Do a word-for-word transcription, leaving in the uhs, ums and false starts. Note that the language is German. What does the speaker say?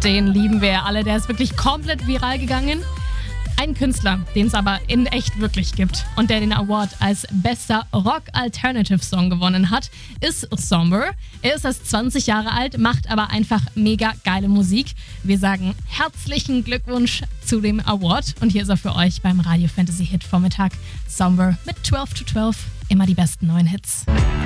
Den lieben wir ja alle, der ist wirklich komplett viral gegangen. Ein Künstler, den es aber in echt wirklich gibt und der den Award als bester Rock-Alternative-Song gewonnen hat, ist Somber. Er ist erst zwanzig Jahre alt, macht aber einfach mega geile Musik. Wir sagen herzlichen Glückwunsch zu dem Award und hier ist er für euch beim Radio Fantasy Hit Vormittag. Somber mit zwölf zu zwölf, immer die besten neuen Hits.